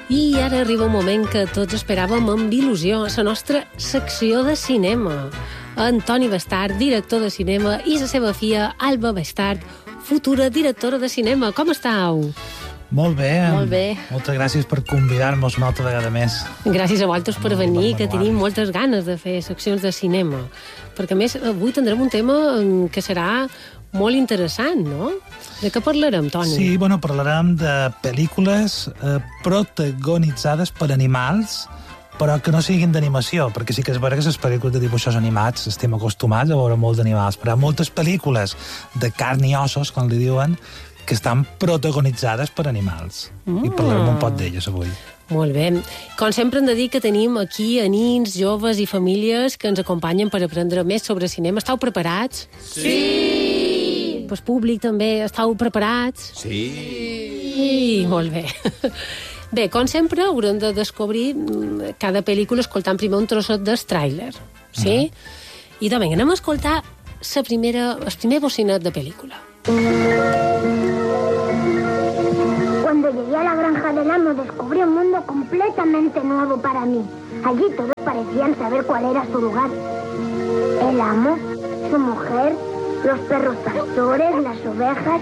I ara arriba un moment que tots esperàvem amb il·lusió, la nostra secció de cinema. Antoni Bastard, director de cinema, i la seva filla, Alba Bastard, futura directora de cinema. Com estàu? Molt bé. Molt bé. Moltes gràcies per convidar-nos una altra vegada més. Gràcies a vosaltres per venir, que tenim moltes ganes de fer seccions de cinema. Perquè, a més, avui tindrem un tema que serà molt interessant, no? De què parlarem, Toni? Sí, parlarem de pel·lícules protagonitzades per animals, però que no siguin d'animació, perquè sí que és veritat que les pel·lícules de dibuixos animats estem acostumats a veure molt d'animals, però hi ha moltes pel·lícules de carn i ossos, com li diuen, que estan protagonitzades per animals. I parlarem un poc d'elles avui. Molt bé. Com sempre hem de dir que tenim aquí nins, joves i famílies que ens acompanyen per aprendre més sobre cinema. Estàu preparats? Sí! Pues públic també, estàu preparats? Sí! Molt bé. Bé, com sempre, haurem de descobrir cada pel·lícula escoltant primer un trosset del tràiler. Sí? I també anem a escoltar el primer bocinet de pel·lícula. Cuando llegué a la granja del amo descubrí un mundo completamente nuevo para mí. Allí todos parecían saber cuál era su lugar. El amo, su mujer, los perros pastores, las ovejas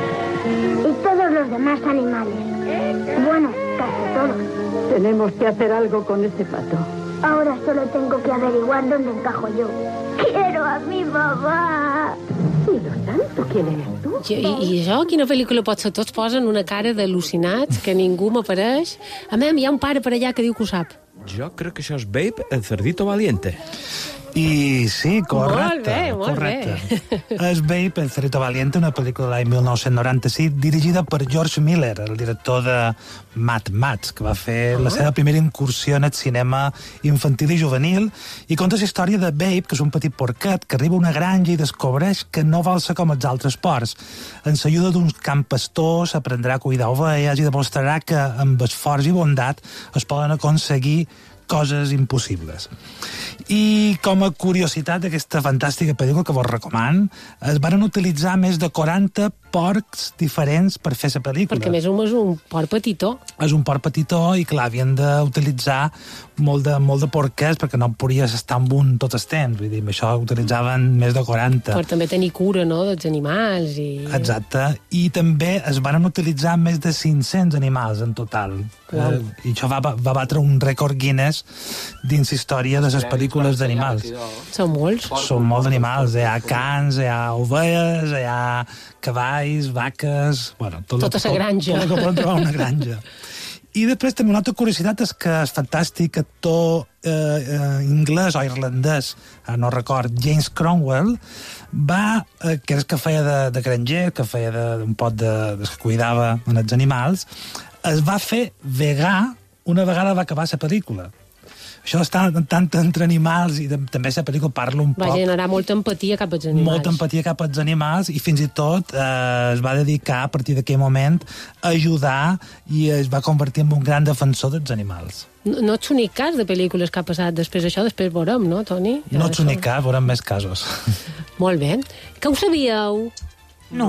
y todos los demás animales. Bueno, casi todos. Tenemos que hacer algo con ese pato. Ahora solo tengo que averiguar dónde encajo yo. ¡Quiero a mi mamá! Cielo santo, ¿quién eres tú? I això, quina pel·lícula pot ser? Tots posen una cara d'al·lucinats, que ningú m'apareix. A mi, hi ha un pare per allà que diu que ho sap. Jo crec que això és Babe, el cerdito valiente. I sí, correcte. Molt bé. És Babe, el cerdito valiente, una pel·lícula de l'any 1996 dirigida per George Miller, el director de Mad Max, que va fer la seva primera incursió en el cinema infantil i juvenil, i conta la història de Babe, que és un petit porquet que arriba a una granja i descobreix que no vol ser com els altres porcs. Amb l'ajuda d'uns campastors aprendrà a cuidar ovelles i demostrarà que amb esforç i bondat es poden aconseguir coses impossibles. I com a curiositat d'aquesta fantàstica pel·lícula que vos recoman, es van utilitzar més de 40 porcs diferents per fer la pel·lícula. Perquè més és un porc petitó. És un porc petitó i, clar, havien d'utilitzar molt de porquets perquè no podies estar amb un tot el temps. Vull dir, amb això utilitzaven més de 40. Per també tenir cura, no?, dels animals. Exacte. I també es van utilitzar més de 500 animals en total. I això va batre un rècord Guinness dins la història de les pel·lícules d'animals. Són molts. Són molts d'animals. Hi ha cans, hi ha ovelles, hi ha cavalls, vaques... Tota la granja. Tot el que poden trobar una granja. I després també una altra curiositat és que el fantàstic actor anglès o irlandès, no record, James Cromwell, que és que feia de granger, que feia d'un pot que cuidava els animals, es va fer vegà una vegada va acabar la pel·lícula. Això està tant entre animals i també la pel·lícula parla un poc... Va generar molta empatia cap als animals. Molta empatia cap als animals i fins i tot es va dedicar a partir d'aquell moment a ajudar i es va convertir en un gran defensor dels animals. No ets l'únic cas de pel·lícules que ha passat després d'això, després veurem, no, Toni? No ets l'únic cas, veurem més casos. Molt bé. Que ho sabíeu? No.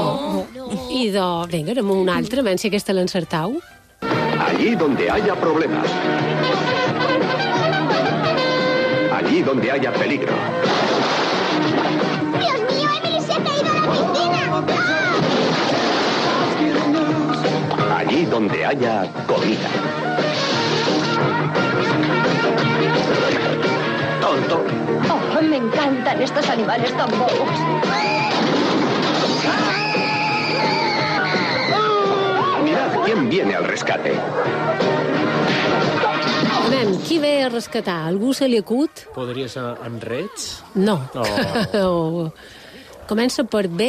I vinga, anem a una altra, menys si aquesta l'encertau. Allí donde haya problemas. Allí donde haya peligro. ¡Dios mío, Emily se ha caído a la piscina! Allí donde haya comida. Tonto. Oh, me encantan estos animales tan bobos. Mirad quién viene al rescate. Anem, qui ve a rescatar? Algú se li acut? Podria ser en Reig? No. Oh. Comença per B...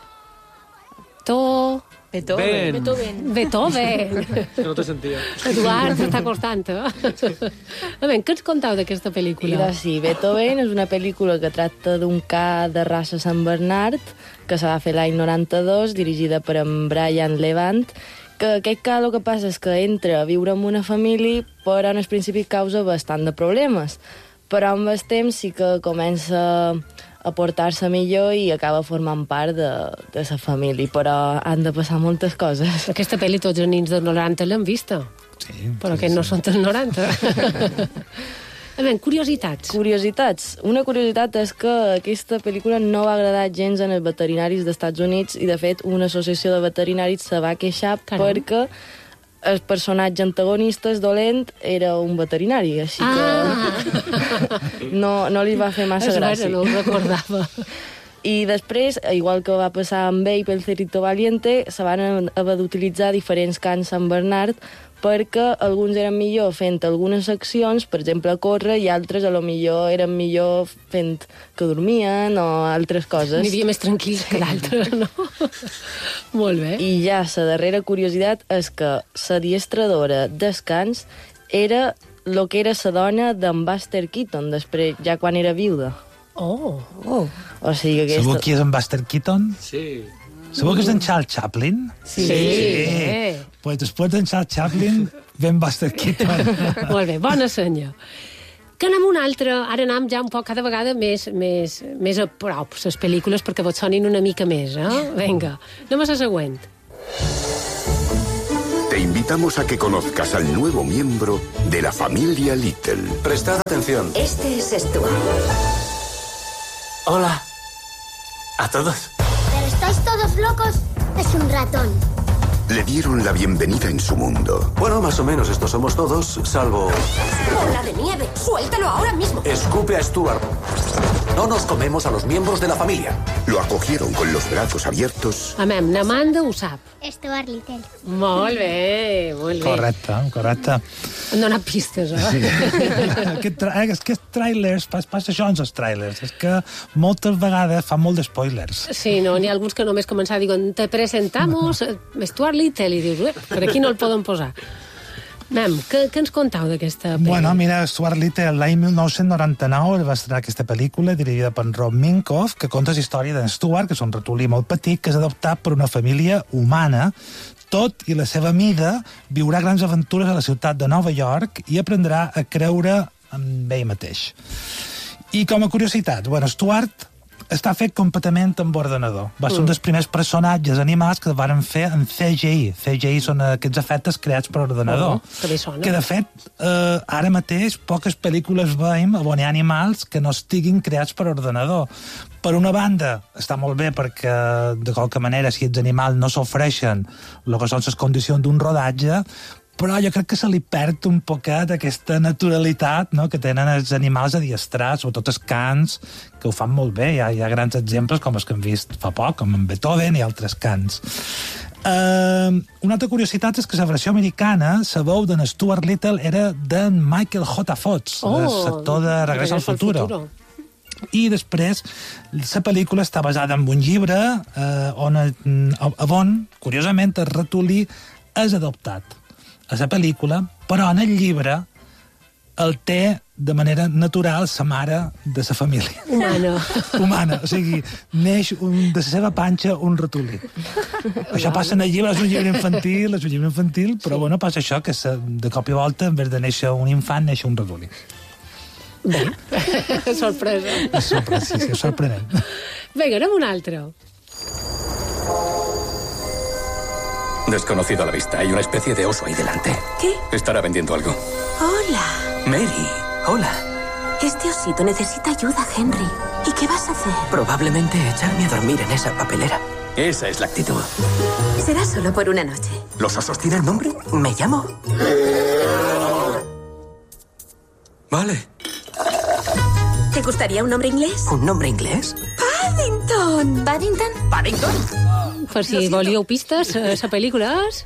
Beethoven. Beethoven. Que no te sentia. Eduard, està costant, eh? A veure, què ens contau d'aquesta pel·lícula? Sí, Beethoven és una pel·lícula que tracta d'un ca de raça Sant Bernard que se va fer l'any 92, dirigida per en Brian Levant, que aquest ca el que passa és que entra a viure amb una família, però en el principi causa bastant de problemes. Però amb el temps sí que comença a portar-se millor i acaba formant part de la família, però han de passar moltes coses. Aquesta pel·li tots els nins de 90 l'han vista. Sí, Però que no són dels 90. A veure, curiositats. Curiositats. Una curiositat és que aquesta pel·lícula no va agradar gens en els veterinaris dels Estats Units i, de fet, una associació de veterinaris se va queixar perquè el personatge antagonista, el dolent, era un veterinari, així que no li va fer massa gràcia. No ho recordava. I després, igual que va passar amb Babe, el Cerrito Valiente, se van haver d'utilitzar diferents cans Sant Bernard perquè alguns eren millor fent algunes accions, per exemple, córrer, i altres a lo millor eren millor fent que dormien o altres coses. N'hi havia més tranquils que d'altres, no? Molt bé. I ja la darrera curiositat és que la diestradora d'escans era el que era la dona d'en Buster Keaton, després, ja quan era viuda. Oh. O sigui que Segur qui és en Buster Keaton? Sí. Segur que és en Charles Chaplin? Sí. Pues després d'en Charles Chaplin ven Buster Keaton. Molt bé, bona senya. Que anem un altre, ara anem ja un poc cada vegada més a prop, les pel·lícules, perquè vos sonin una mica més, Vinga, anem a la següent. Te invitamos a que conozcas al nuevo miembro de la familia Little. Prestad atención. Este es Stuart. Hola. A todos. ¿Pero estáis todos locos? Es un ratón. Le dieron la bienvenida en su mundo. Bueno, más o menos estos somos todos, salvo... ¡Bola de nieve! ¡Suéltalo ahora mismo! Escupe a Stuart. No nos comemos a los miembros de la familia. Lo acogieron con los brazos abiertos. Amem, Namanda ho sap. Stuart Little. Molt bé, molt bé. Correcte. Hem donat pistes, Sí. És que els trailers, passa això amb els trailers, és que moltes vegades fan molt d'espoilers. Sí, no, n'hi ha alguns que només començar diuen te presentamos Stuart Little i dius, per aquí no el poden posar. Mem, què ens contau d'aquesta pel·lícula? Bueno, mira, Stuart Little, l'any 1999 va estrenar aquesta pel·lícula dirigida per Rob Minkoff, que conta la història d'en Stuart, que és un ratolí molt petit, que és adoptat per una família humana. Tot i la seva mida, viurà grans aventures a la ciutat de Nova York i aprendrà a creure en ell mateix. I com a curiositat, bueno, Stuart està fet completament amb ordenador. Va ser un dels primers personatges animals que van fer en CGI. CGI són aquests efectes creats per ordenador. Que bé sona. Que, de fet, ara mateix poques pel·lícules veiem on hi ha animals que no estiguin creats per ordenador. Per una banda, està molt bé perquè, de qualque manera, si els animals no s'ofereixen el que són les condicions d'un rodatge, però jo crec que se li perd un poquet aquesta naturalitat, no?, que tenen els animals adiestrats, sobretot els cans, que ho fan molt bé. Hi ha grans exemples, com els que hem vist fa poc, com en Beethoven i altres cans. Una altra curiositat és que la versió americana, la veu d'en Stuart Little era d'en Michael J. Fox, el sector de Regreso al Futuro. I després, la pel·lícula està basada en un llibre on, curiosament, el ratolí és adoptat a la pel·lícula, però en el llibre el té de manera natural la mare de la família. Humana. O sigui, neix de la seva panxa un ratolí. Això passa en el llibre, és un llibre infantil, però bueno, passa això, que de cop i volta, en vez de néixer un infant, neix un ratolí. Bé, sorpresa. És sorprenent. Vinga, anem un altre. Desconocido a la vista. Hay una especie de oso ahí delante. ¿Qué? Estará vendiendo algo. Hola. Mary, hola. Este osito necesita ayuda, Henry. ¿Y qué vas a hacer? Probablemente echarme a dormir en esa papelera. Esa es la actitud. Será solo por una noche. ¿Los osos tienen nombre? Me llamo... Vale. ¿Te gustaría un nombre inglés? ¿Un nombre inglés? Paddington. ¿Paddington? ¿Paddington? Per si volíeu pistes, la pel·lícula és...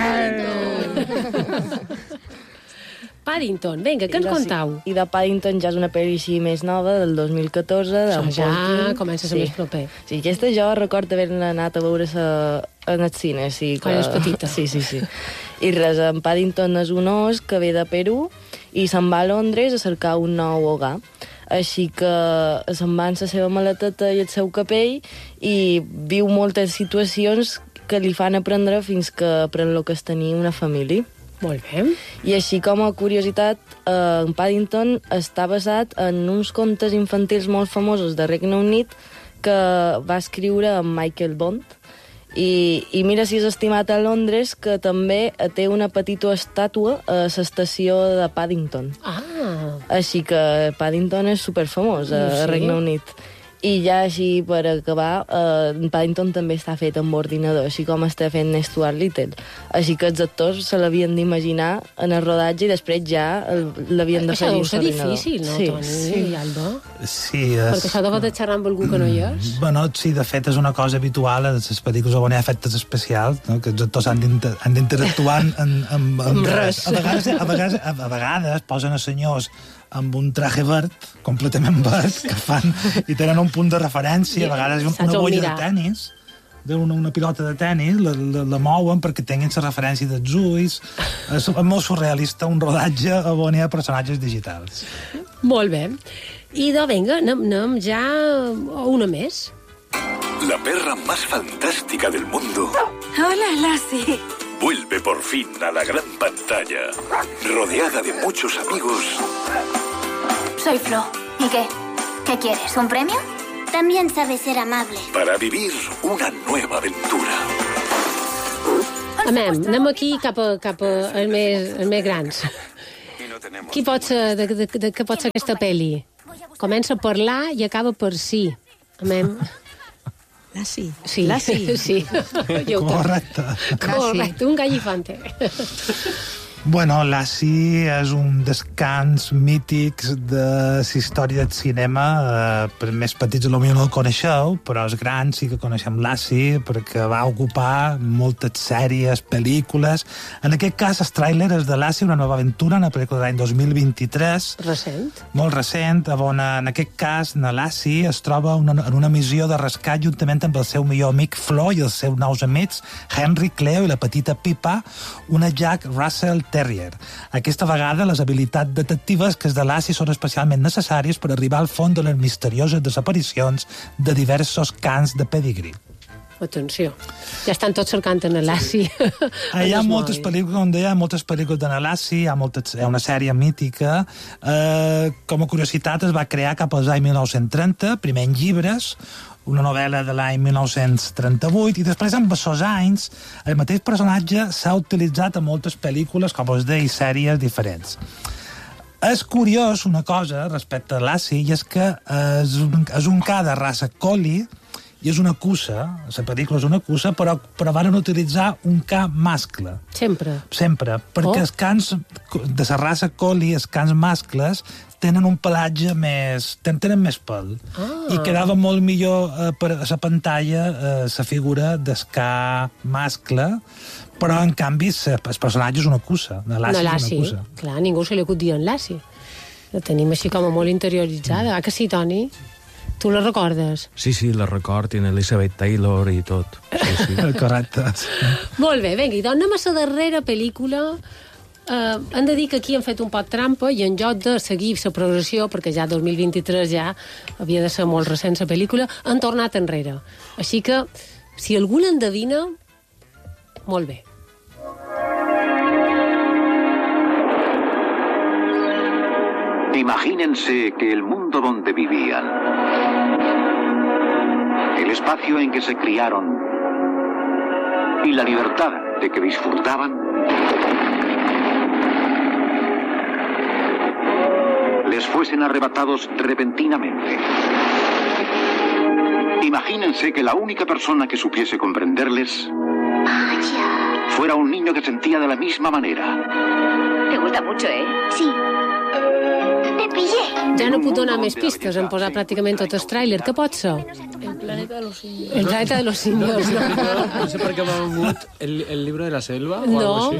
Paddington. Vinga, què ens contau? I de Paddington ja és una pel·li així més nova, del 2014. Això ja comença a ser més proper. Sí, aquesta jo recordo haver-ne anat a veure en el cine. Sí, quan és petita. Sí. I res, en Paddington és un os que ve de Perú i se'n va a Londres a cercar un nou hogar. Així que se'n va amb la seva maleteta i el seu capell i viu moltes situacions que li fan aprendre fins que aprèn el que és tenir una família. Molt bé. I així com a curiositat, en Paddington està basat en uns contes infantils molt famosos de Regne Unit que va escriure en Michael Bond I mira si és estimat a Londres, que també té una petita estàtua a l'estació de Paddington. Així que Paddington és superfamós a Regne Unit. I ja així, per acabar, Paddington també està fet amb ordinador, així com està fent Stuart Little. Així que els actors se l'havien d'imaginar en el rodatge i després ja l'havien de fer dins l'ordinador. Això deu ser difícil, no, Toni i Alba? Sí. Perquè això de xerrar amb algú que no hi és? Bueno, sí, de fet és una cosa habitual a les pel·lícules on hi ha efectes especials, no? Que els actors han d'interactuar amb res. A vegades posen a senyors amb un traje verd, completament verd, que fan, i tenen un punt de referència, a vegades una bolla de tenis, una pilota de tenis, la mouen perquè tinguin la referència dels ulls. És molt surrealista un rodatge on hi ha personatges digitals. Molt bé. I vinga, anem ja a una més. La perra más fantástica del mundo. Hola, Lassie. Vuelve por fin a la gran pantalla, rodeada de muchos amigos. Soy Flo. ¿Y qué? ¿Qué quieres? ¿Un premio? También sabes ser amable. Para vivir una nueva aventura. Anem aquí cap a els més grans. Què pot ser aquesta pel·li? Comença per l'A i acaba per sí. Lassie. Sí. Lassie. Sí. Correcte, un gallifante. Bueno, Lassie és un descans mítics de la història del cinema. Per més petits potser no el coneixeu, però els grans sí que coneixem Lassie perquè va ocupar moltes sèries, pel·lícules. En aquest cas, el tràiler és de Lassie, una nova aventura, una pel·lícula de l'any 2023. Recent. Molt recent, on en aquest cas la Lassie es troba en una missió de rescat juntament amb el seu millor amic Flo i els seus nous amics Henry, Cleo i la petita Pippa, una Jack Russell Terrier. Aquesta vegada les habilitats detectives que és de Lassie són especialment necessàries per arribar al fons de les misterioses desaparicions de diversos cans de pedigrí. Atenció, ja estan tots cercant en Lassie. Hi ha moltes pel·lícules, com deia, moltes pel·lícules de Lassie, hi ha una sèrie mítica. Com a curiositat es va crear cap als anys 1930, primer en llibres, una novel·la de l'any 1938, i després, amb aquests anys, el mateix personatge s'ha utilitzat a moltes pel·lícules, com us deia, sèries diferents. És curiós una cosa respecte a Lassie, i és que és un ca de raça collie, i és una cussa, la pel·lícula és una cussa, però van utilitzar un ca mascle. Sempre? Sempre, perquè els cans de la raça collie, els cans mascles, tenen un pelatge més... tenen més pèl. I quedava molt millor per a la pantalla la figura del ca mascle, però en canvi el personatge és una cussa. La Lassie és una cussa. Clar, ningú se li acut dir en Lassie. La tenim així com a molt interioritzada. Ah, que sí, Toni? Tu la recordes? Sí, la record, tiene Elizabeth Taylor i tot. Sí. Correcte. Molt bé, vinga, i doncs anem a la darrera pel·lícula. Hem de dir que aquí han fet un poc trampa i en lloc de seguir la progressió, perquè ja 2023 ja havia de ser molt recent la pel·lícula, han tornat enrere. Així que, si algú l'endevina, molt bé. Imagínense que el mundo donde vivían, el espacio en que se criaron y la libertad de que disfrutaban les fuesen arrebatados repentinamente. Imagínense que la única persona que supiese comprenderles fuera un niño que sentía de la misma manera. Te gusta mucho, ¿eh? Sí. Te pillé. Ja no puc donar més pistes, hem posat pràcticament tot el tràiler. Què pot ser? El planeta de los simios. El planeta de los simios. No sé per què m'ha vengut el libro de la selva o no, algo així.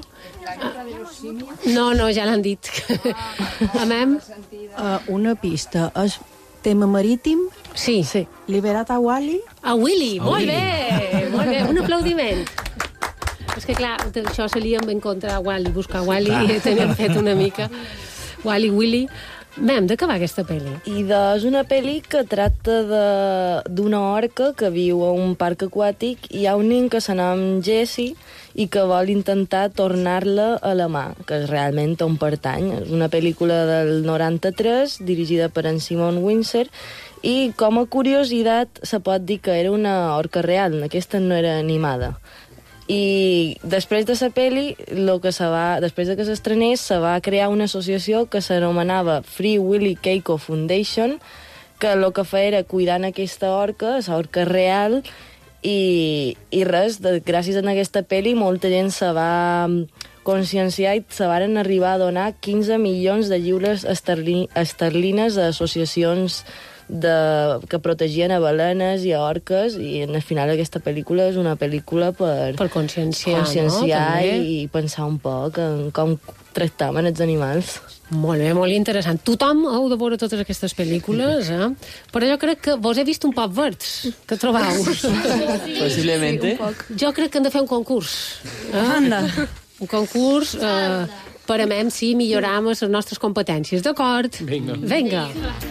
No, ja l'han dit. Amem? Una pista. És tema marítim? Sí. Liberat a Wally? A Willy, molt bé. Molt bé, un aplaudiment. És que clar, això se li en contra a Wally, buscar Wally, i també hem fet una mica Wally Willy. Mem, de què va aquesta pel·li? És una pel·li que tracta d'una orca que viu a un parc aquàtic i hi ha un nen que se nom Jesse i que vol intentar tornar-la a la mà, que és realment on pertany. És una pel·lícula del 93, dirigida per en Simon Windsor, I com a curiositat se pot dir que era una orca real, aquesta no era animada. I després de la pel·li, després de que s'estrenés, se va crear una associació que s'anomenava Free Willy Keiko Foundation, que el que feia era cuidar aquesta orca, la orca real, i res, gràcies a aquesta pel·li molta gent se va conscienciar i se van arribar a donar 15 milions de lliures esterlines a associacions que protegien a balenes i a orques, i al final aquesta pel·lícula és una pel·lícula per conscienciar, no? I pensar un poc en com tractaven els animals. Molt bé, molt interessant. Tothom heu de veure totes aquestes pel·lícules, però jo crec que vos he vist un poc verds, que trobau. Possiblemente. Jo crec que hem de fer un concurs. Anda. Un concurs per a si milloram les nostres competències, d'acord? Vinga.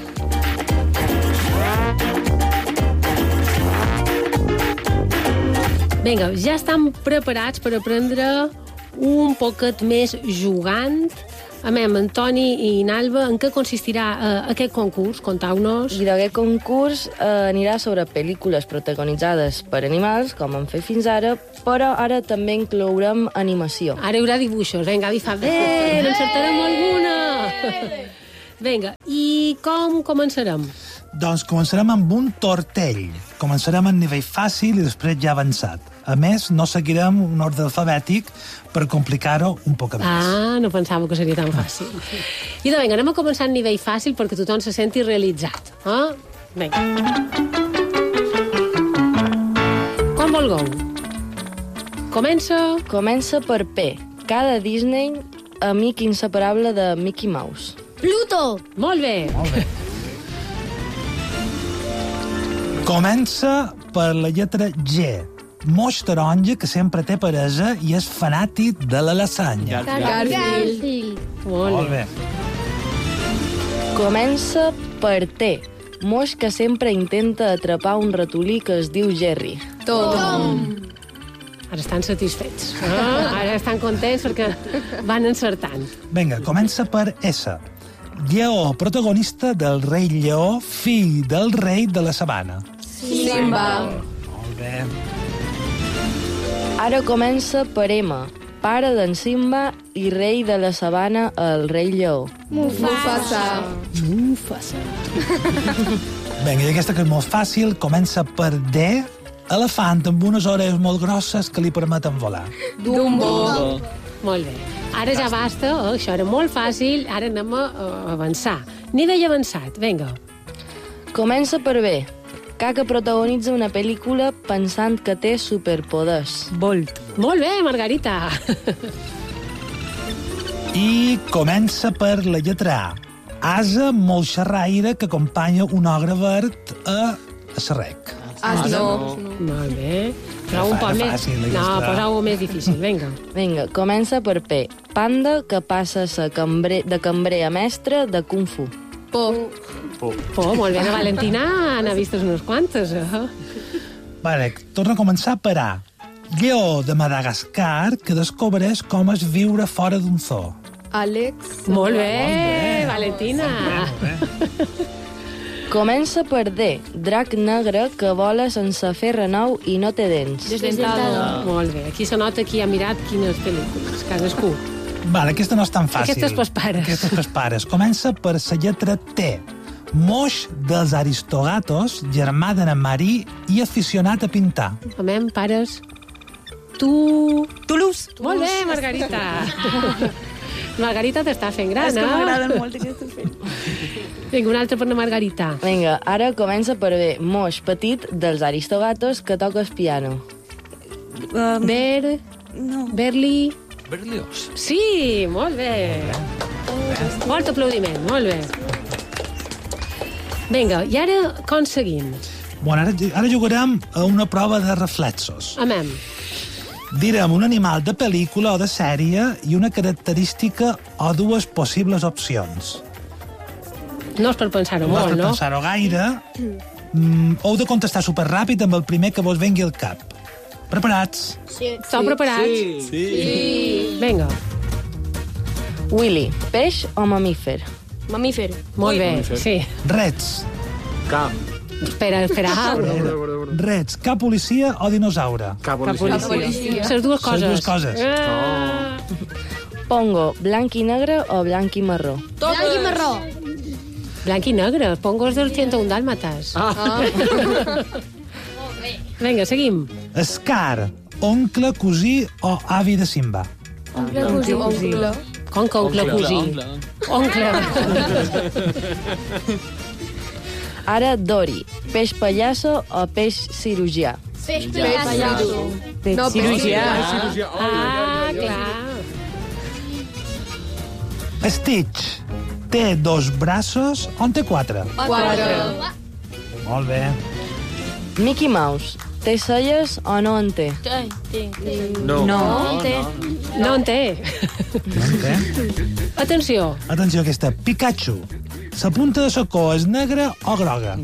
Vinga, ja estan preparats per aprendre un poquet més jugant. Antoni i Nalba, en què consistirà aquest concurs? Contau-nos. I aquest concurs anirà sobre pel·lícules protagonitzades per animals, com hem fet fins ara, però ara també inclourem animació. Ara hi haurà dibuixos. Vinga, Avi fa bé, n'encertarem alguna. Vinga, i com començarem? Doncs començarem amb un tortell. Començarem en nivell fàcil i després ja avançat. A més, no seguirem un ordre alfabètic per complicar-ho un poc més. No pensava que seria tan fàcil. I vinga, anem a començar en nivell fàcil perquè tothom se senti realitzat. Vinga. Com vulgueu? Comença? Comença per P. Cada Disney, amic inseparable de Mickey Mouse. Pluto! Molt bé. Molt bé. Comença per la lletra G. Moix taronja que sempre té peresa i és fanàtic de la lasanya. Garfield. Molt bé. Comença per T. Moix que sempre intenta atrapar un ratolí que es diu Jerry. Tom. Ara estan satisfets. Ara estan contents perquè van encertant. Vinga, comença per S. Lleó, protagonista del rei Lleó, fill del rei de la sabana. Simba. Molt bé. Ara comença per M. Pare d'en Simba i rei de la sabana, el rei Lleó. Mufasa. Vinga, i aquesta que és molt fàcil, comença per D. Elefant amb unes orelles molt grosses que li permeten volar. Dumbo. Molt bé. Ara ja basta, això era molt fàcil, ara anem a avançar. Nivell avançat, vinga. Comença per B. Que protagonitza una pel·lícula pensant que té superpoders. Bolt. Molt bé, Margarita. I comença per la lletra A. Asa molt xerraire que acompanya un ogre verd a Serrec. No. Molt bé. Però un poc més... No, posa-ho més difícil, vinga. Vinga, comença per P. Panda que passa de cambrer a mestre de Kung Fu. Molt bé, la Valentina n'ha vistes unes quantes. Vale, torna a començar per A. Lleó de Madagascar que descobreix com és viure fora d'un zoo. Àlex. Molt bé, Valentina. Comença per D. Drac negre que vola sense fer renou i no té dents. Desdentado. Molt bé, aquí se nota qui ha mirat quines pel·lícules, cadascú. Vale, aquesta no és tan fàcil. Aquestes pels pares. Aquestes pels pares. Comença per la lletra T. Moix dels Aristogatos, germà d'Anna Marí i aficionat a pintar. Amem, pares. Toulouse. Molt bé, Margarita. Margarita t'està fent gran, És que m'agraden molt aquestes pel·lícules. Vinga, una altra per la Margarita. Vinga, ara comença per B. Moix petit dels Aristogatos que toca el piano. Berli... Berlioz. Sí, molt bé. Molt aplaudiment, molt bé. Vinga, i ara com seguim? Bueno, ara jugarem a una prova de reflexos. Amem. Direm un animal de pel·lícula o de sèrie i una característica o dues possibles opcions. No és per pensar-ho molt, no? No és per pensar-ho gaire. Heu de contestar superràpid amb el primer que vos vengui al cap. Preparats? Sí. Esteu preparats? Sí. Vinga. Willy, peix o mamífer? Mamífer. Molt bé, sí. Reds. Cap. Espera. Reds, cap policia o dinosaure? Cap policia. Les dues coses. Les dues coses. Pongo, blanc i negre o blanc i marró? Blanc i marró. Blanc i negre. Pongo els dels 101 dàlmates. Vinga, seguim. Scar, oncle, cosí o avi de Simba? Oncle, cosí. Com que oncle, cosí? Oncle. Ara, Dory, peix pallasso o peix cirurgià? Peix pallasso. No, cirurgià. Clar. Stitch, té 2 braços o en té 4? 4. Molt bé. Mickey Mouse, té celles o no en té? No. No en té. Atenció. Atenció a aquesta. Pikachu, la punta de la cua és negra o groga?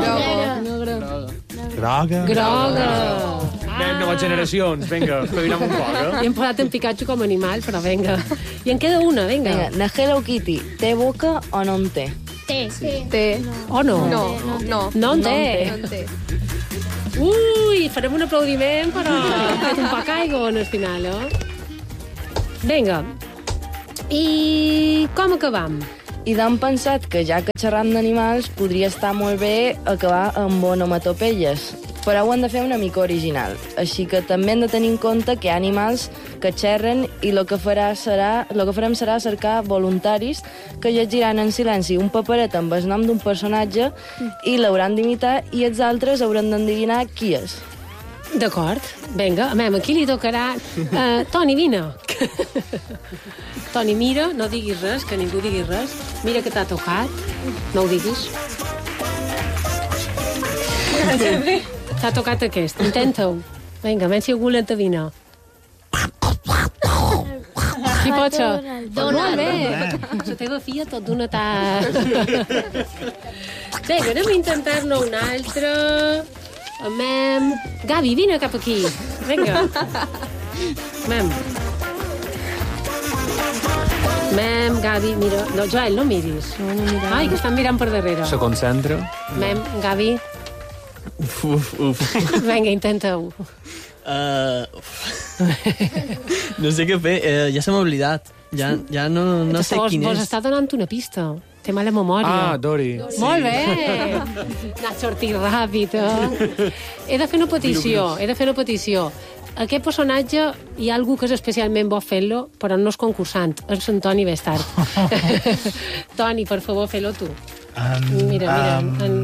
Groga. Anem noves generacions, vinga, espavilem un poc, I hem posat en Pikachu com a animal, però vinga. I en queda una, vinga. Na Hello Kitty, té boca o no en té? Té. O no? No en té. Ui, farem un aplaudiment, però hem fet un poc aigua en el final, Vinga. I com acabam? I d'hem pensat que ja que xerram d'animals podria estar molt bé acabar amb onomatopeies, però ho hem de fer una mica original. Així que també hem de tenir en compte que hi ha animals que xerren i el que farem serà cercar voluntaris que llegiran en silenci un paperet amb el nom d'un personatge i l'hauran d'imitar i els altres hauran d'endevinar qui és. D'acord. Vinga, aquí li tocarà... Toni, vine. Toni, mira, no diguis res, que ningú digui res. Mira que t'ha tocat. No ho diguis. T'ha tocat aquest. Intenta-ho. Vinga, menys si algú l'endevina. Qui pot ser? Molt bé. La teva filla tot d'una t'ha... Vinga, anem a intentar-ne un altre... Gavi, vine cap aquí. Vinga. Gavi, mira... No, Joel, no miris. Ai, que estan mirant per darrere. Se concentra. Gavi. Uf. Vinga, intenta-ho. No sé què fer, ja se m'ha oblidat. Ja no sé quin és. Vos està donant una pista. Té mala memòria. Dory. Molt bé. N'ha sortit ràpid, He de fer una petició. Aquest personatge hi ha algú que és especialment bo fent-lo, però no és concursant. És en Toni Bestart. Toni, per favor, fes-lo tu. Mira.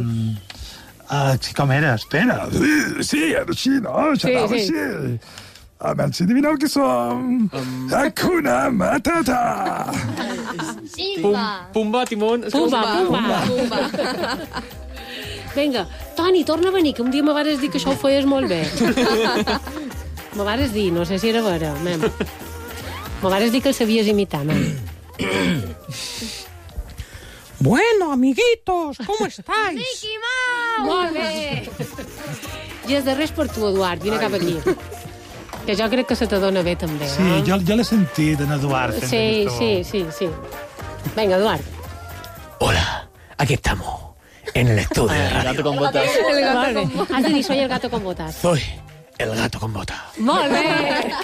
Com era? Espera. Sí, era així, no? Xerrava així. A veure si adivineu qui som. Hakuna Matata. Pumba, Timon. Pumba. Vinga, Toni, torna a venir, que un dia me vares dir que això ho feies molt bé. Me vares dir, no sé si era vera, mem. Me vares dir que el sabies imitar, mem. Bueno, amiguitos, ¿cómo estáis? Mickey Mouse! Molt bé! I els darrers per tu, Eduard, vine cap aquí. Que jo crec que se te dona bé, també. Sí, jo l'he sentit, en Eduard. Sí. Venga, Eduard. Hola, aquí estamos, en el estudio de radio. El gato con botas. Has de dir, soy el gato con botas. Soy el gato con botas. Molt bé!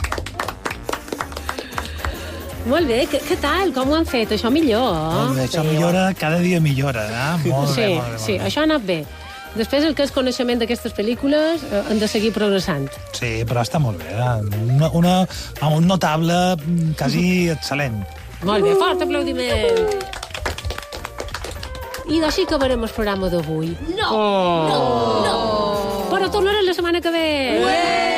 Molt bé, què tal? Com ho han fet? Això millor, Molt bé, això millora, cada dia millora, Molt bé. Sí, això ha anat bé. Després, el que és coneixement d'aquestes pel·lícules, han de seguir progressant. Sí, però està molt bé. Un notable quasi excel·lent. Molt bé, fort aplaudiment. I d'així acabarem el programa d'avui. No! Però tornarem la setmana que ve.